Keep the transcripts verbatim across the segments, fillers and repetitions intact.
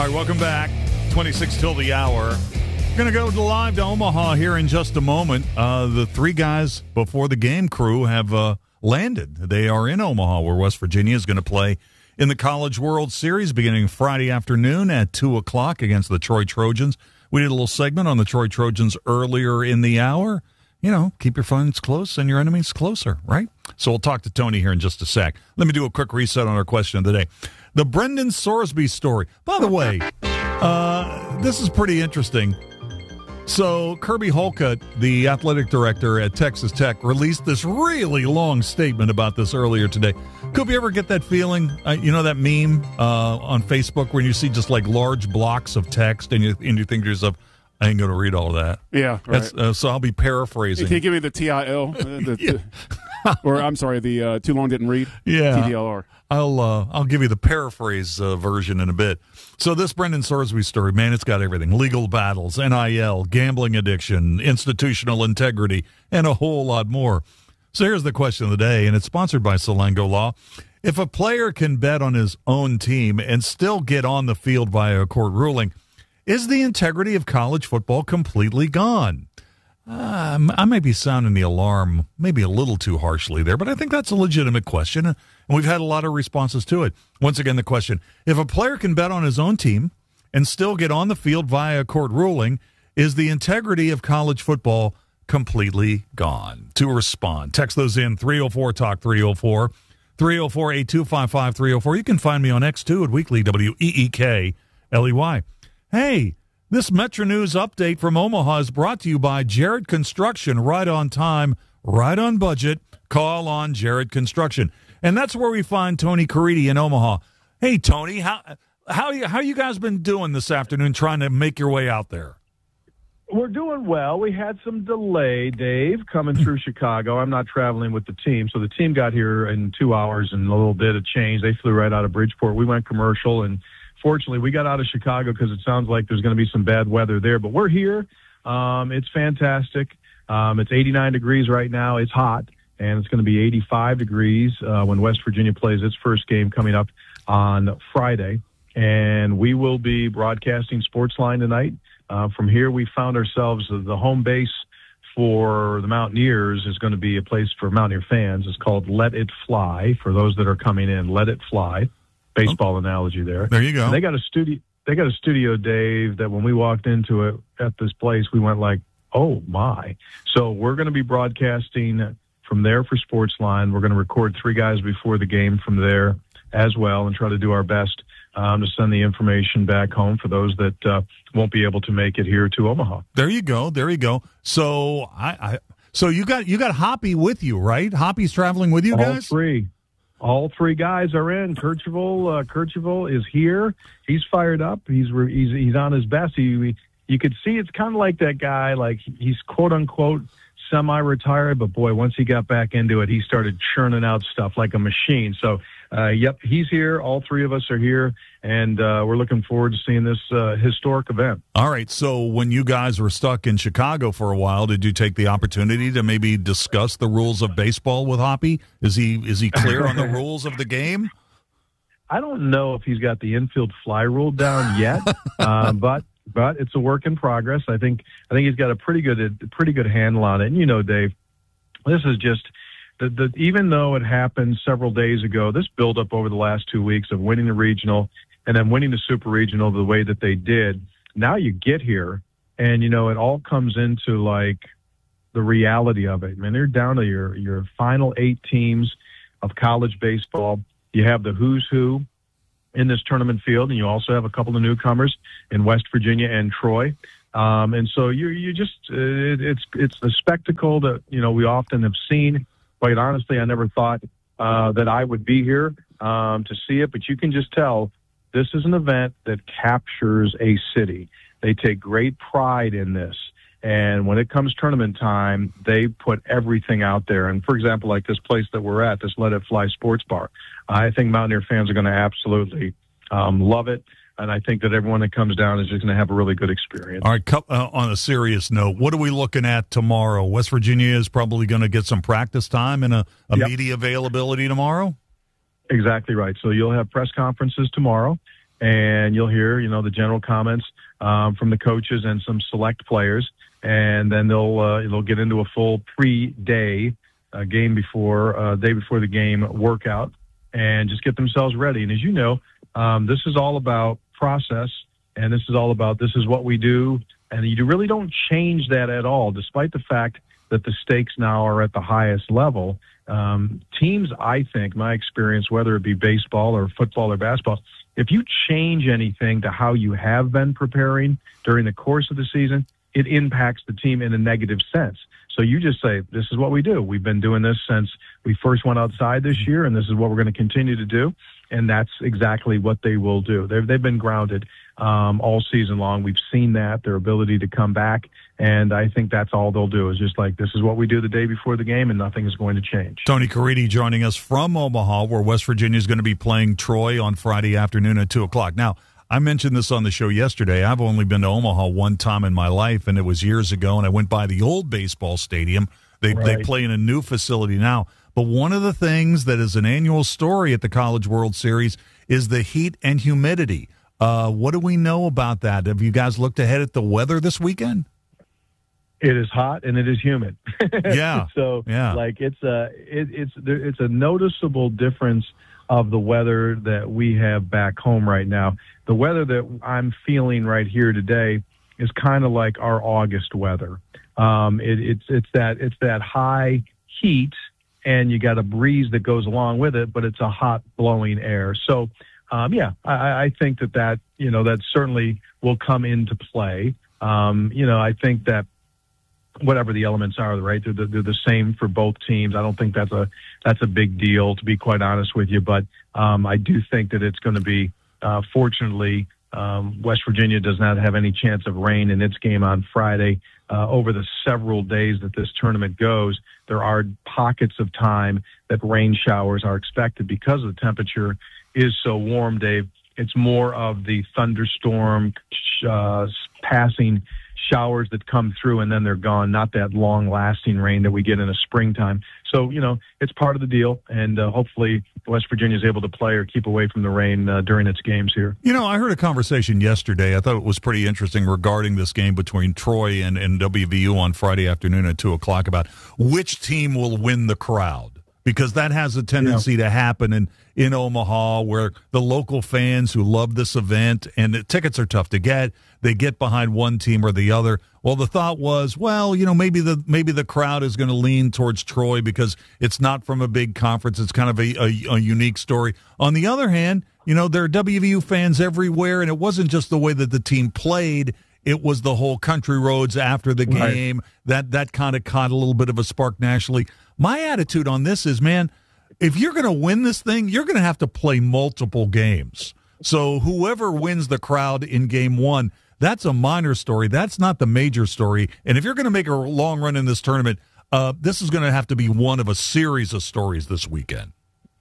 right, welcome back. twenty-six till the hour. Going to go to live to Omaha here in just a moment. Uh, the three guys before the game crew have uh, landed. They are in Omaha, where West Virginia is going to play in the College World Series beginning Friday afternoon at two o'clock against the Troy Trojans. We did a little segment on the Troy Trojans earlier in the hour. You know, keep your friends close and your enemies closer, right? So we'll talk to Tony here in just a sec. Let me do a quick reset on our question of the day. The Brendan Sorsby story. By the way, uh, this is pretty interesting. So Kirby Holcutt, the athletic director at Texas Tech, released this really long statement about this earlier today. Could you ever get that feeling, uh, you know, that meme uh, on Facebook when you see just like large blocks of text and you, and you think to yourself, I ain't going to read all that. Yeah, right. Uh, so I'll be paraphrasing. Can you give me the T I L? Uh, the, yeah. Or, I'm sorry, the uh, too long didn't read? Yeah. T D L R. I'll uh, I'll give you the paraphrase uh, version in a bit. So this Brendan Sorsby story, man, it's got everything. Legal battles, N I L, gambling addiction, institutional integrity, and a whole lot more. So here's the question of the day, and it's sponsored by Salango Law. If a player can bet on his own team and still get on the field via a court ruling, is the integrity of college football completely gone? Uh, I may be sounding the alarm maybe a little too harshly there, but I think that's a legitimate question, and we've had a lot of responses to it. Once again, the question, if a player can bet on his own team and still get on the field via a court ruling, is the integrity of college football completely gone? To respond, text those in, three oh four talk three oh four, three oh four, eight two five five, three oh four. You can find me on X too at Weekly, W E E K L E Y. Hey, this Metro News update from Omaha is brought to you by Jared Construction. Right on time, right on budget. Call on Jared Construction. And that's where we find Tony Caridi in Omaha. Hey, Tony, how how you how you guys been doing this afternoon trying to make your way out there? We're doing well. We had some delay, Dave, coming through Chicago. I'm not traveling with the team, so the team got here in two hours and a little bit of change. They flew right out of Bridgeport. We went commercial, and fortunately, we got out of Chicago because it sounds like there's going to be some bad weather there. But we're here. Um, it's fantastic. Um, it's eighty-nine degrees right now. It's hot, and it's going to be eighty-five degrees uh, when West Virginia plays its first game coming up on Friday. And we will be broadcasting Sportsline tonight. Uh, from here, we found ourselves uh, the home base for the Mountaineers is going to be a place for Mountaineer fans. It's called Let It Fly. For those that are coming in, Let It Fly. Baseball oh. analogy there. There you go. And they got a studio. They got a studio, Dave, that when we walked into it at this place, we went like, "Oh my!" So we're going to be broadcasting from there for Sportsline. We're going to record three guys before the game from there as well, and try to do our best um, to send the information back home for those that uh, won't be able to make it here to Omaha. There you go. There you go. So I, I so you got you got Hoppy with you, right? Hoppy's traveling with you All guys. All three. All three guys are in. Kercheval, uh, Kercheval is here. He's fired up. He's re- he's he's on his best. He, you could see it's kind of like that guy. Like he's quote unquote semi-retired, but boy, once he got back into it, he started churning out stuff like a machine. So, uh, yep, he's here. All three of us are here, and uh, we're looking forward to seeing this uh, historic event. All right. So when you guys were stuck in Chicago for a while, did you take the opportunity to maybe discuss the rules of baseball with Hoppy? Is he is he clear on the rules of the game? I don't know if he's got the infield fly rule down yet, uh, but but it's a work in progress. I think I think he's got a pretty good pretty good handle on it. And you know, Dave, this is just the, the even though it happened several days ago, this buildup over the last two weeks of winning the regional and then winning the super regional the way that they did. Now you get here, and you know it all comes into like the reality of it. I mean, they're down to your your final eight teams of college baseball. You have the who's who in this tournament field, and you also have a couple of newcomers in West Virginia and Troy. Um, and so you you just uh, it, it's it's the spectacle that you know we often have seen. Quite honestly, I never thought uh, that I would be here um, to see it, but you can just tell this is an event that captures a city. They take great pride in this. And when it comes tournament time, they put everything out there. And, for example, like this place that we're at, this Let It Fly Sports Bar, I think Mountaineer fans are going to absolutely um, love it. And I think that everyone that comes down is just going to have a really good experience. All right, uh, on a serious note, what are we looking at tomorrow? West Virginia is probably going to get some practice time and a, a yep. media availability tomorrow? Exactly right. So you'll have press conferences tomorrow. and you'll hear, you know, the general comments um, from the coaches and some select players, and then they'll uh, they'll get into a full pre-day uh, game before uh, day before the game workout, and just get themselves ready. And as you know, um, this is all about process, and this is all about this is what we do, and you really don't change that at all, despite the fact that the stakes now are at the highest level. Um, teams, I think, my experience, whether it be baseball or football or basketball, if you change anything to how you have been preparing during the course of the season, it impacts the team in a negative sense. So you just say, this is what we do. We've been doing this since we first went outside this year, and this is what we're going to continue to do. And that's exactly what they will do. They've, they've been grounded um, all season long. We've seen that, their ability to come back. And I think that's all they'll do is just like, this is what we do the day before the game, and nothing is going to change. Tony Caridi joining us from Omaha, where West Virginia is going to be playing Troy on Friday afternoon at two o'clock. Now, I mentioned this on the show yesterday. I've only been to Omaha one time in my life, and it was years ago, and I went by the old baseball stadium. They, right. they play in a new facility now. But one of the things that is an annual story at the College World Series is the heat and humidity. Uh, what do we know about that? Have you guys looked ahead at the weather this weekend? It is hot and it is humid. Yeah. so, yeah. like, it's a it, it's there, it's a noticeable difference of the weather that we have back home right now. The weather that I'm feeling right here today is kind of like our August weather. Um, it, it's it's that it's that high heat, and you got a breeze that goes along with it, but it's a hot blowing air. So, um, yeah, I, I think that that you know that certainly will come into play. Um, you know, I think that whatever the elements are, right, they're the, they're the same for both teams. I don't think that's a that's a big deal, to be quite honest with you. But um, I do think that it's going to be, uh, fortunately, um, West Virginia does not have any chance of rain in its game on Friday. Uh, over the several days that this tournament goes, there are pockets of time that rain showers are expected because the temperature is so warm, Dave. It's more of the thunderstorm uh, passing showers that come through and then they're gone, not that long-lasting rain that we get in the springtime. So, you know, it's part of the deal, and uh, hopefully West Virginia is able to play or keep away from the rain uh, during its games here. You know, I heard a conversation yesterday. I thought it was pretty interesting regarding this game between Troy and, and W V U on Friday afternoon at two o'clock about which team will win the crowd. Because that has a tendency yeah. to happen in, in Omaha, where the local fans who love this event, and the tickets are tough to get, they get behind one team or the other. Well, the thought was, well, you know, maybe the maybe the crowd is going to lean towards Troy because it's not from a big conference. It's kind of a, a, a unique story. On the other hand, you know, there are W V U fans everywhere, and it wasn't just the way that the team played. It was the whole country roads after the game. Right. That that kind of caught a little bit of a spark nationally. My attitude on this is, man, if you're going to win this thing, you're going to have to play multiple games. So whoever wins the crowd in game one, that's a minor story. That's not the major story. And if you're going to make a long run in this tournament, uh, this is going to have to be one of a series of stories this weekend.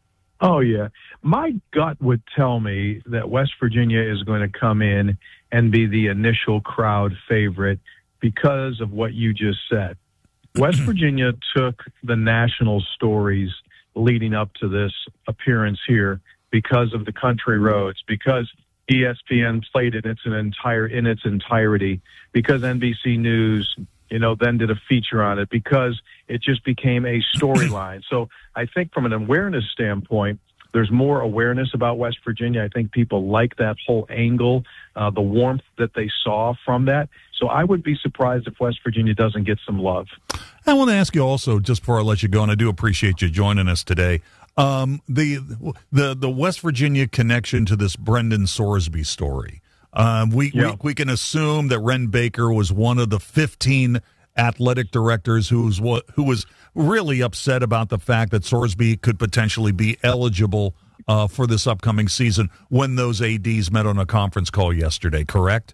Oh, yeah. My gut would tell me that West Virginia is going to come in and be the initial crowd favorite because of what you just said. West Virginia took the national stories leading up to this appearance here because of the country roads, because E S P N played it in its entire in its entirety, because N B C News, you know, then did a feature on it, because it just became a storyline. So I think from an awareness standpoint, there's more awareness about West Virginia. I think people like that whole angle, uh, the warmth that they saw from that. So I would be surprised if West Virginia doesn't get some love. I want to ask you also, just before I let you go, and I do appreciate you joining us today, um, the the the West Virginia connection to this Brendan Sorsby story. Um, we, yeah. we we can assume that Ren Baker was one of the fifteen athletic directors who was who was really upset about the fact that Sorsby could potentially be eligible uh, for this upcoming season when those A Ds met on a conference call yesterday, correct?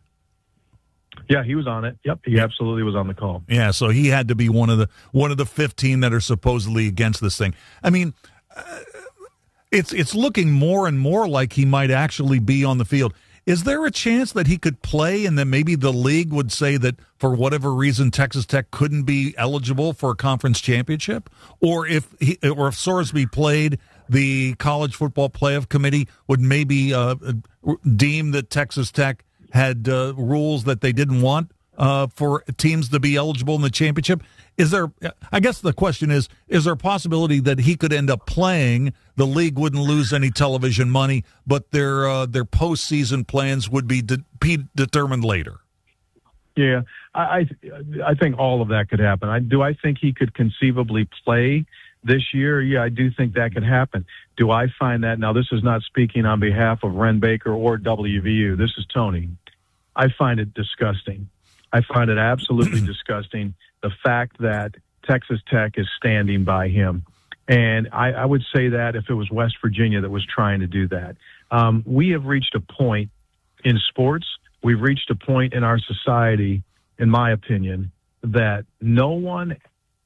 Yeah, he was on it. Yep, he absolutely was on the call. Yeah, so he had to be one of the one of the fifteen that are supposedly against this thing. I mean, uh, it's it's looking more and more like he might actually be on the field. Is there a chance that he could play and then maybe the league would say that for whatever reason Texas Tech couldn't be eligible for a conference championship? Or if he, or if Sorsby played, the College Football Playoff Committee would maybe uh, deem that Texas Tech had uh, rules that they didn't want uh, for teams to be eligible in the championship. Is there, I guess the question is, is there a possibility that he could end up playing, the league wouldn't lose any television money, but their uh, their postseason plans would be, de- be determined later? Yeah, I, I I think all of that could happen. I, do I think he could conceivably play this year? Yeah, I do think that could happen. Do I find that, now this is not speaking on behalf of Ren Baker or W V U, this is Tony. I find it disgusting. I find it absolutely disgusting, the fact that Texas Tech is standing by him. And I, I would say that if it was West Virginia that was trying to do that. Um, we have reached a point in sports, we've reached a point in our society, in my opinion, that no one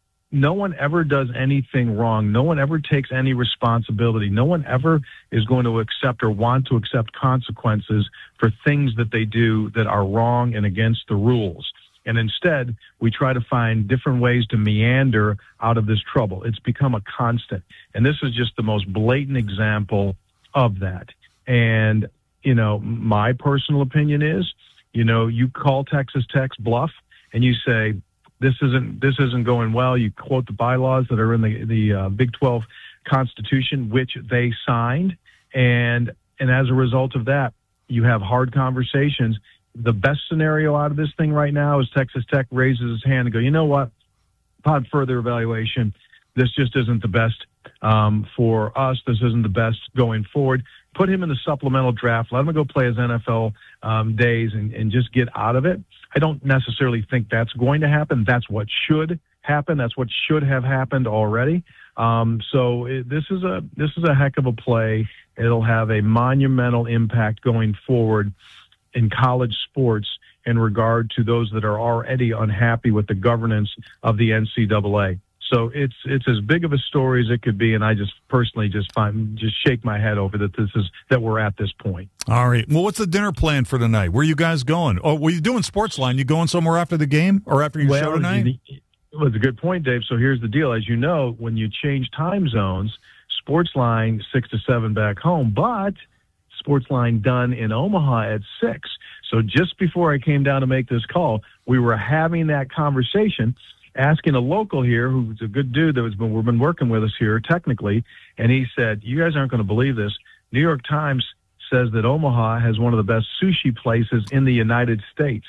no one ever does anything wrong. No one ever takes any responsibility. No one ever is going to accept or want to accept consequences for things that they do that are wrong and against the rules. And instead, we try to find different ways to meander out of this trouble. It's become a constant. And this is just the most blatant example of that. And, you know, my personal opinion is, you know, you call Texas Tech's bluff and you say, this isn't this isn't going well. You quote the bylaws that are in the the uh, Big twelve Constitution, which they signed, and and as a result of that, you have hard conversations. The best scenario out of this thing right now is Texas Tech raises his hand and go, you know what? Upon further evaluation, this just isn't the best um, for us. This isn't the best going forward. Put him in the supplemental draft. Let him go play his N F L um, days and, and just get out of it. I don't necessarily think that's going to happen. That's what should happen. That's what should have happened already. Um, so it, this is a this is a heck of a play. It'll have a monumental impact going forward in college sports in regard to those that are already unhappy with the governance of the N C double A. So it's it's as big of a story as it could be, and I just personally just find just shake my head over that this is that we're at this point. All right. Well, what's the dinner plan for tonight? Where are you guys going? Oh, were you doing Sportsline? You going somewhere after the game or after your well, show tonight? Well, it's a good point, Dave. So here's the deal. As you know, when you change time zones, Sportsline six to seven back home, but Sportsline done in Omaha at six. So just before I came down to make this call, we were having that conversation, asking a local here who's a good dude that has been, we've been working with us here technically, and he said, you guys aren't going to believe this. New York Times says that Omaha has one of the best sushi places in the United States.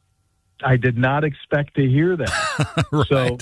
I did not expect to hear that. Right. So,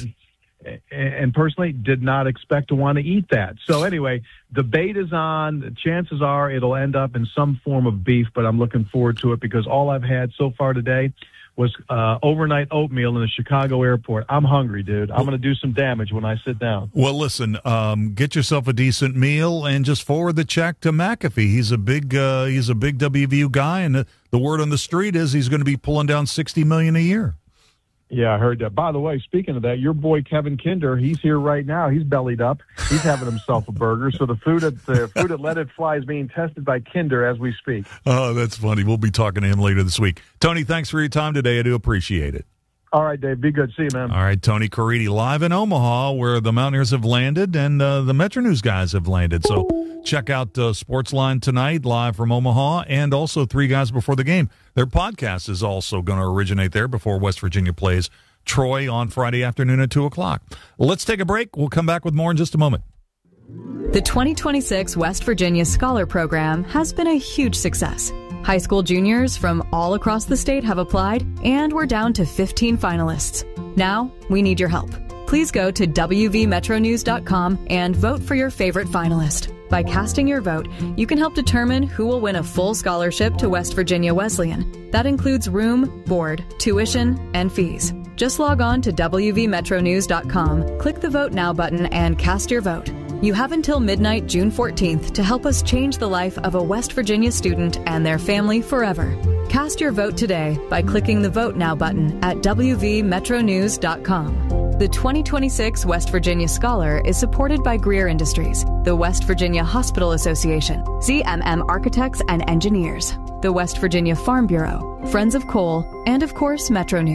and personally did not expect to want to eat that. So anyway, debate is on. The chances are it'll end up in some form of beef, but I'm looking forward to it because all I've had so far today was uh, overnight oatmeal in the Chicago airport. I'm hungry, dude. I'm going to do some damage when I sit down. Well, listen, um, get yourself a decent meal and just forward the check to McAfee. He's a big, uh, he's a big W V U guy, and the, the word on the street is he's going to be pulling down sixty million dollars a year. Yeah, I heard that. By the way, speaking of that, your boy Kevin Kinder, he's here right now. He's bellied up. He's having himself a burger. So the food at the food at Let It Fly is being tested by Kinder as we speak. Oh, that's funny. We'll be talking to him later this week. Tony, thanks for your time today. I do appreciate it. All right, Dave. Be good. See you, man. All right, Tony Caridi live in Omaha, where the Mountaineers have landed and uh, the Metro News guys have landed. So check out uh, Sportsline tonight, live from Omaha, and also Three Guys Before the Game. Their podcast is also going to originate there before West Virginia plays Troy on Friday afternoon at two o'clock. Let's take a break. We'll come back with more in just a moment. The twenty twenty-six West Virginia Scholar Program has been a huge success. High school juniors from all across the state have applied, and we're down to fifteen finalists. Now, we need your help. Please go to W V metro news dot com and vote for your favorite finalist. By casting your vote, you can help determine who will win a full scholarship to West Virginia Wesleyan. That includes room, board, tuition, and fees. Just log on to W V metro news dot com, click the Vote Now button, and cast your vote. You have until midnight, June fourteenth, to help us change the life of a West Virginia student and their family forever. Cast your vote today by clicking the Vote Now button at W V metro news dot com. The twenty twenty-six West Virginia Scholar is supported by Greer Industries, the West Virginia Hospital Association, Z M M Architects and Engineers, the West Virginia Farm Bureau, Friends of Coal, and of course, Metro News.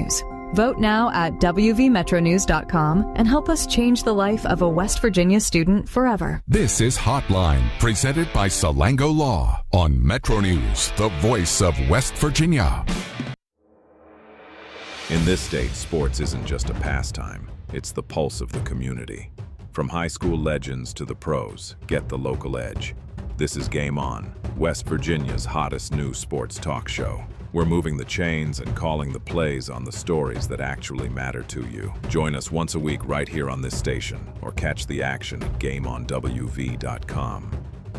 Vote now at w v metro news dot com and help us change the life of a West Virginia student forever. This is Hotline, presented by Salango Law on Metro News, the voice of West Virginia. In this state, sports isn't just a pastime. It's the pulse of the community. From high school legends to the pros, get the local edge. This is Game On, West Virginia's hottest new sports talk show. We're moving the chains and calling the plays on the stories that actually matter to you. Join us once a week right here on this station, or catch the action at game on w v dot com.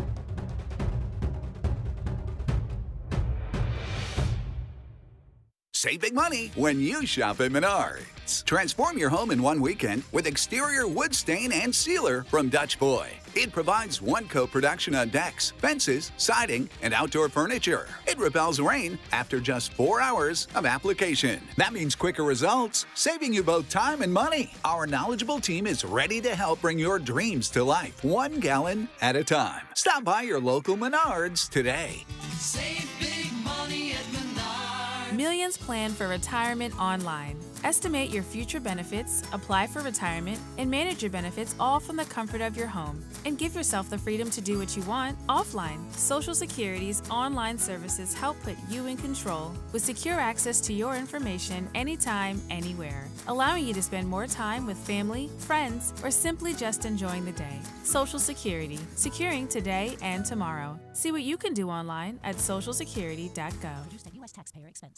Save big money when you shop at Menards. Transform your home in one weekend with exterior wood stain and sealer from Dutch Boy. It provides one-coat production on decks, fences, siding, and outdoor furniture. It repels rain after just four hours of application. That means quicker results, saving you both time and money. Our knowledgeable team is ready to help bring your dreams to life, one gallon at a time. Stop by your local Menards today. Save big money at Menards. Millions plan for retirement online. Estimate your future benefits, apply for retirement, and manage your benefits all from the comfort of your home. And give yourself the freedom to do what you want offline. Social Security's online services help put you in control with secure access to your information anytime, anywhere, allowing you to spend more time with family, friends, or simply just enjoying the day. Social Security, securing today and tomorrow. See what you can do online at social security dot gov. Produced at U S taxpayer expense.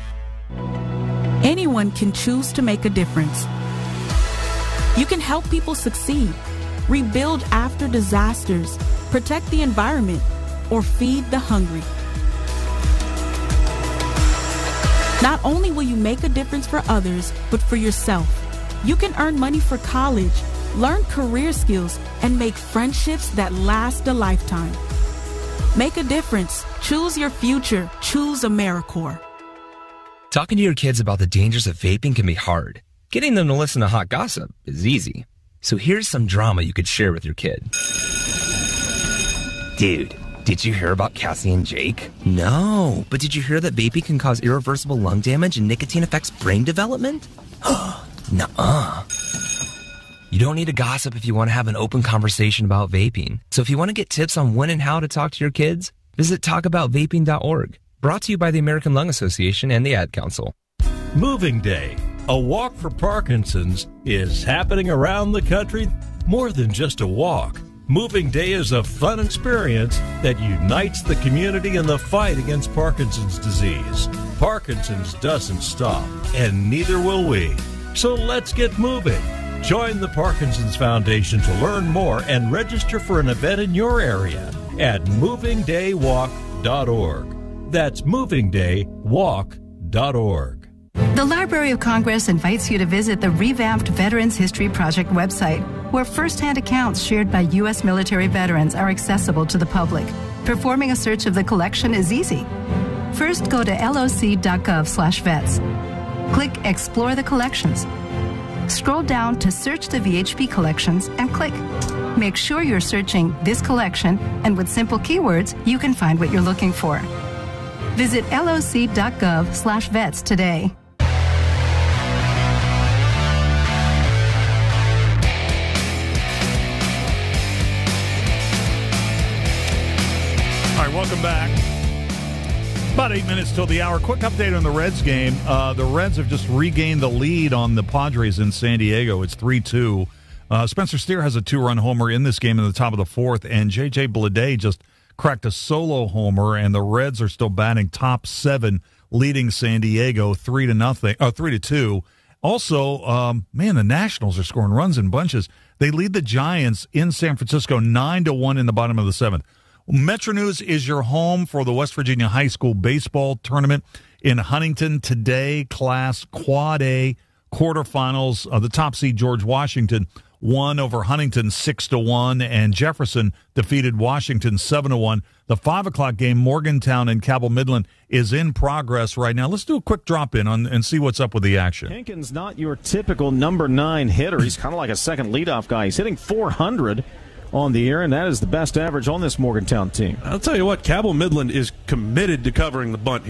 Anyone can choose to make a difference. You can help people succeed, rebuild after disasters, protect the environment, or feed the hungry. Not only will you make a difference for others, but for yourself. You can earn money for college, learn career skills, and make friendships that last a lifetime. Make a difference. Choose your future. Choose AmeriCorps. Talking to your kids about the dangers of vaping can be hard. Getting them to listen to hot gossip is easy. So here's some drama you could share with your kid. Dude, did you hear about Cassie and Jake? No, but did you hear that vaping can cause irreversible lung damage and nicotine affects brain development? Nuh-uh. You don't need to gossip if you want to have an open conversation about vaping. So if you want to get tips on when and how to talk to your kids, visit talk about vaping dot org. Brought to you by the American Lung Association and the Ad Council. Moving Day, a walk for Parkinson's, is happening around the country. More than just a walk. Moving Day is a fun experience that unites the community in the fight against Parkinson's disease. Parkinson's doesn't stop, and neither will we. So let's get moving. Join the Parkinson's Foundation to learn more and register for an event in your area at moving day walk dot org. That's moving day walk dot org. The Library of Congress invites you to visit the revamped Veterans History Project website, where first-hand accounts shared by U S military veterans are accessible to the public. Performing a search of the collection is easy. First, go to L O C dot gov slash vets. Click Explore the Collections. Scroll down to Search the V H P Collections and click. Make sure you're searching this collection, and with simple keywords, you can find what you're looking for. Visit L O C dot gov slash vets today. All right, welcome back. About eight minutes till the hour. Quick update on the Reds game. Uh, the Reds have just regained the lead on the Padres in San Diego. It's three two. Uh, Spencer Steer has a two-run homer in this game in the top of the fourth, and J J Bleday just cracked a solo homer, and the Reds are still batting top seven, leading San Diego three to nothing, uh, three to two. Also, um, man, the Nationals are scoring runs in bunches. They lead the Giants in San Francisco nine to one in the bottom of the seventh. Metro News is your home for the West Virginia High School baseball tournament in Huntington today. Class Quad A quarterfinals. Uh, the top seed George Washington won over Huntington six to one, and Jefferson defeated Washington seven to one. The five o'clock game, Morgantown and Cabell Midland, is in progress right now. Let's do a quick drop in on and see what's up with the action. Hankins not your typical number nine hitter. He's kind of like a second leadoff guy. He's hitting four hundred on the year, and that is the best average on this Morgantown team. I'll tell you what, Cabell Midland is committed to covering the bunt here.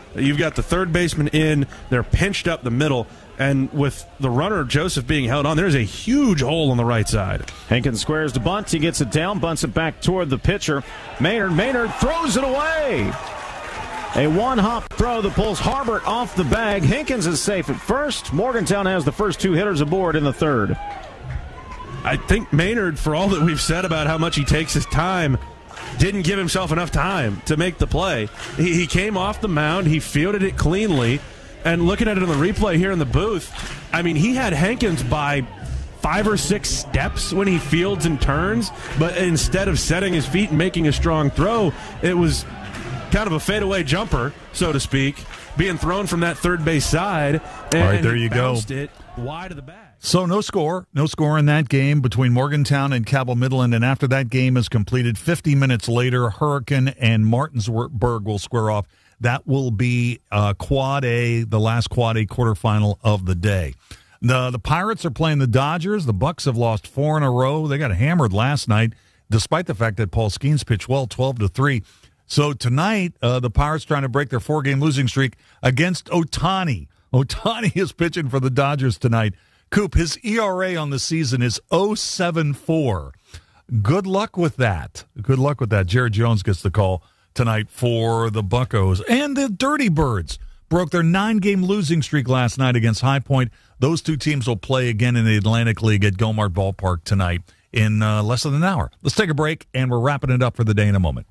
You've got the third baseman in. They're pinched up the middle. And with the runner, Joseph, being held on, there's a huge hole on the right side. Hankins squares to bunt. He gets it down, bunts it back toward the pitcher. Maynard, Maynard throws it away. A one-hop throw that pulls Harbert off the bag. Hankins is safe at first. Morgantown has the first two hitters aboard in the third. I think Maynard, for all that we've said about how much he takes his time, didn't give himself enough time to make the play. He, he came off the mound. He fielded it cleanly. And looking at it on the replay here in the booth, I mean, he had Hankins by five or six steps when he fields and turns, but instead of setting his feet and making a strong throw, it was kind of a fadeaway jumper, so to speak, being thrown from that third base side. And all right, there you go. It wide of the bag. So no score, no score in that game between Morgantown and Cabell Midland, and after that game is completed, fifty minutes later, Hurricane and Martinsburg will square off. That will be uh, Quad A, the last Quad A quarterfinal of the day. The the Pirates are playing the Dodgers. The Bucks have lost four in a row. They got hammered last night, despite the fact that Paul Skeens pitched well, twelve to three. So tonight, uh, the Pirates trying to break their four-game losing streak against Ohtani. Ohtani is pitching for the Dodgers tonight. Coop, his E R A on the season is oh seven four. Good luck with that. Good luck with that. Jared Jones gets the call tonight for the Buccos. And the Dirty Birds broke their nine-game losing streak last night against High Point. Those two teams will play again in the Atlantic League at Gomart Ballpark tonight in uh, less than an hour. Let's take a break, and we're wrapping it up for the day in a moment.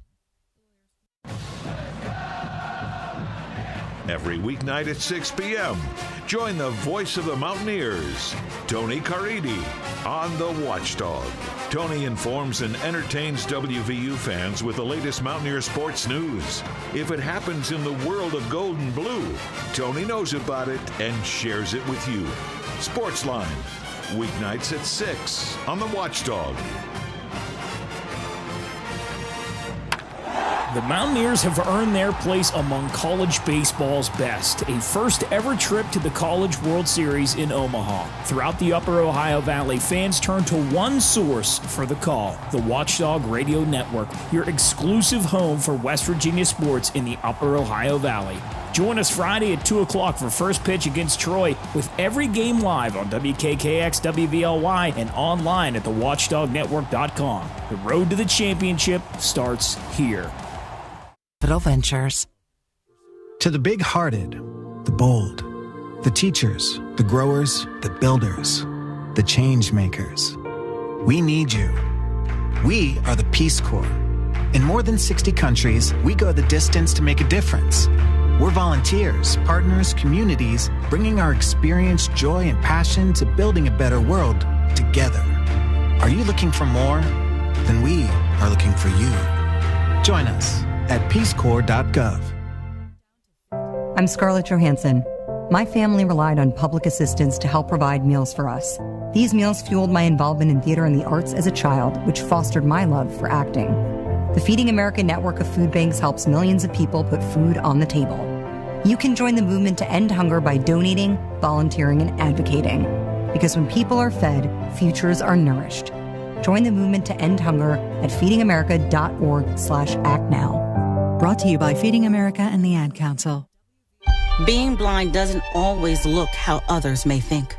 Every weeknight at six p.m., join the voice of the Mountaineers, Tony Caridi, on The Watchdog. Tony informs and entertains W V U fans with the latest Mountaineer sports news. If it happens in the world of gold and blue, Tony knows about it and shares it with you. Sportsline, weeknights at six on The Watchdog. The Mountaineers have earned their place among college baseball's best. A first ever trip to the College World Series in Omaha. Throughout the Upper Ohio Valley, fans turn to one source for the call, the Watchdog Radio Network, your exclusive home for West Virginia sports in the Upper Ohio Valley. Join us Friday at two o'clock for first pitch against Troy, with every game live on W K K X W V L Y and online at the watchdog network dot com. The road to the championship starts here. Ventures. To the big-hearted, the bold, the teachers, the growers, the builders, the change makers, we need you. We are the Peace Corps. In more than sixty countries, we go the distance to make a difference. We're volunteers, partners, communities, bringing our experience, joy, and passion to building a better world together. Are you looking for more? Then we are looking for you. Join us at peace corps dot gov. I'm Scarlett Johansson. My family relied on public assistance to help provide meals for us. These meals fueled my involvement in theater and the arts as a child, which fostered my love for acting. The Feeding America network of food banks helps millions of people put food on the table. You can join the movement to end hunger by donating, volunteering, and advocating. Because when people are fed, futures are nourished. Join the movement to end hunger at feeding america dot org slash act now. Brought to you by Feeding America and the Ad Council. Being blind doesn't always look how others may think.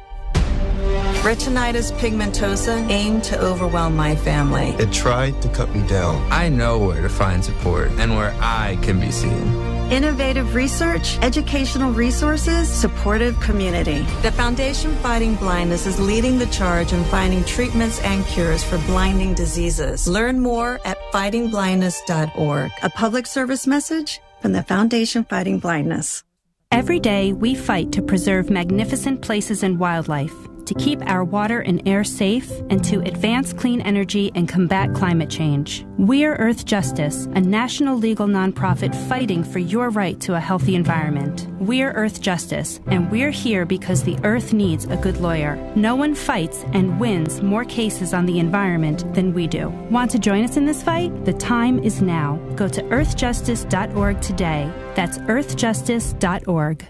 Retinitis pigmentosa aimed to overwhelm my family. It tried to cut me down. I know where to find support and where I can be seen. Innovative research, educational resources, supportive community. The Foundation Fighting Blindness is leading the charge in finding treatments and cures for blinding diseases. Learn more at fighting blindness dot org. A public service message from the Foundation Fighting Blindness. Every day, we fight to preserve magnificent places and wildlife, to keep our water and air safe, and to advance clean energy and combat climate change. We're Earth Justice, a national legal nonprofit fighting for your right to a healthy environment. We're Earth Justice, and we're here because the Earth needs a good lawyer. No one fights and wins more cases on the environment than we do. Want to join us in this fight? The time is now. Go to earth justice dot org today. That's earth justice dot org.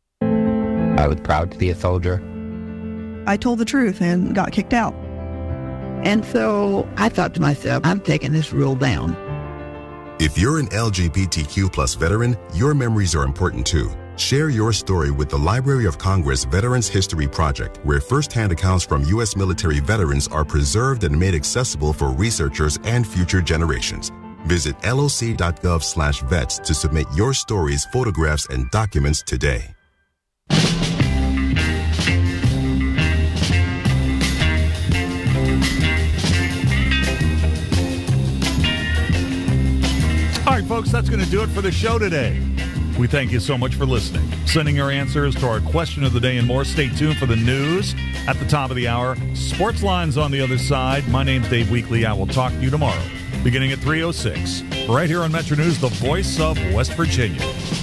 I was proud to be a soldier. I told the truth and got kicked out. And so I thought to myself, I'm taking this rule down. If you're an L G B T Q plus veteran, your memories are important too. Share your story with the Library of Congress Veterans History Project, where firsthand accounts from U S military veterans are preserved and made accessible for researchers and future generations. Visit loc.gov slash vets to submit your stories, photographs, and documents today. All right, folks, that's going to do it for the show today. We thank you so much for listening, sending your answers to our question of the day and more. Stay tuned for the news at the top of the hour. Sports Lines on the other side. My name's Dave Weekley. I will talk to you tomorrow, beginning at three oh six, right here on Metro News, the voice of West Virginia.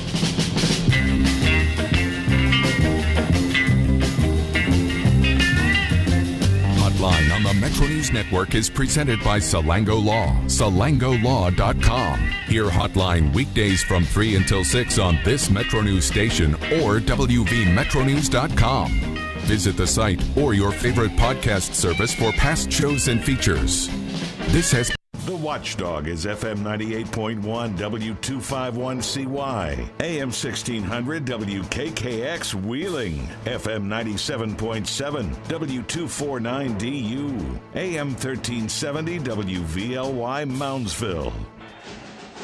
Hotline on the Metro News Network is presented by Salango Law, salango law dot com. Hear Hotline weekdays from three until six on this Metro News station or w v metro news dot com. Visit the site or your favorite podcast service for past shows and features. This has The Watchdog is F M ninety-eight point one W two fifty-one C Y, A M sixteen hundred W K K X Wheeling, F M ninety-seven point seven W two forty-nine D U, A M thirteen seventy W V L Y Moundsville.